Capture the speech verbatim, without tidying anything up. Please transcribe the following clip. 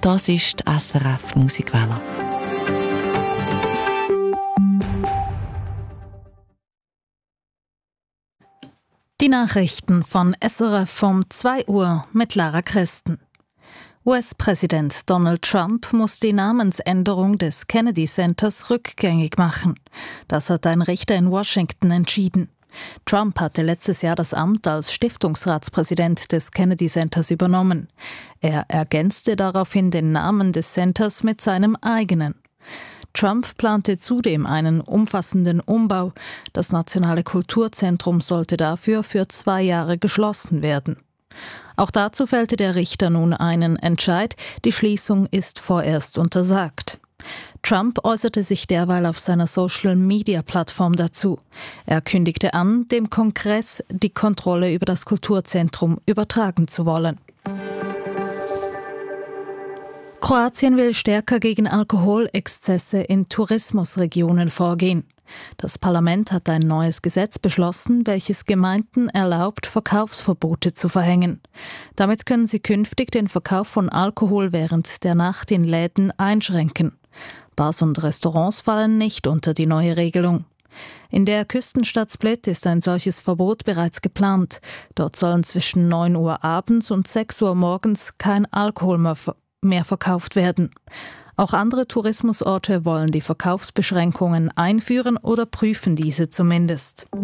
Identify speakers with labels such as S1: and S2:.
S1: Das ist die S R F Musikwelle.
S2: Die Nachrichten von S R F um zwei Uhr mit Lara Christen. U S-Präsident Donald Trump muss die Namensänderung des Kennedy Centers rückgängig machen. Das hat ein Richter in Washington entschieden. Trump hatte letztes Jahr das Amt als Stiftungsratspräsident des Kennedy Centers übernommen. Er ergänzte daraufhin den Namen des Centers mit seinem eigenen. Trump plante zudem einen umfassenden Umbau. Das Nationale Kulturzentrum sollte dafür für zwei Jahre geschlossen werden. Auch dazu fällte der Richter nun einen Entscheid. Die Schließung ist vorerst untersagt. Trump äußerte sich derweil auf seiner Social-Media-Plattform dazu. Er kündigte an, dem Kongress die Kontrolle über das Kulturzentrum übertragen zu wollen. Kroatien will stärker gegen Alkoholexzesse in Tourismusregionen vorgehen. Das Parlament hat ein neues Gesetz beschlossen, welches Gemeinden erlaubt, Verkaufsverbote zu verhängen. Damit können sie künftig den Verkauf von Alkohol während der Nacht in Läden einschränken. Bars und Restaurants fallen nicht unter die neue Regelung. In der Küstenstadt Split ist ein solches Verbot bereits geplant. Dort sollen zwischen neun Uhr abends und sechs Uhr morgens kein Alkohol mehr, mehr verkauft werden. Auch andere Tourismusorte wollen die Verkaufsbeschränkungen einführen oder prüfen diese zumindest.